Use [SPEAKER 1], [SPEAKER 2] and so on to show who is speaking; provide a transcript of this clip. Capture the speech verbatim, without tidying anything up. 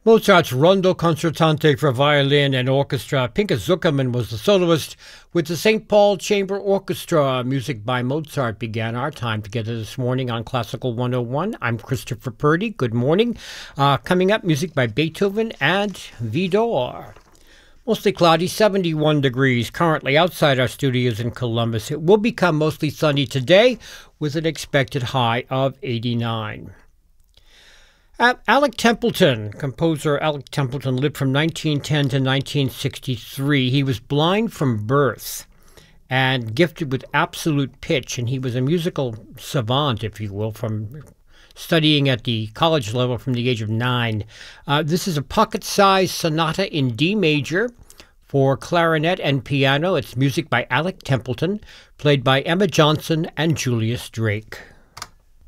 [SPEAKER 1] Mozart's Rondo Concertante for violin and orchestra. Pinka Zuckerman was the soloist with the Saint Paul Chamber Orchestra. Music by Mozart began our time together this morning on Classical one oh one. I'm Christopher Purdy. Good morning. Uh, coming up, music by Beethoven and Widor. Mostly cloudy, seventy-one degrees currently outside our studios in Columbus. It will become mostly sunny today with an expected high of eighty-nine. Uh, Alec Templeton, composer Alec Templeton, lived from nineteen ten to nineteen sixty-three. He was blind from birth and gifted with absolute pitch, and he was a musical savant, if you will, from studying at the college level from the age of nine. Uh, this is a pocket-sized sonata in D major for clarinet and piano. It's music by Alec Templeton, played by Emma Johnson and Julius Drake.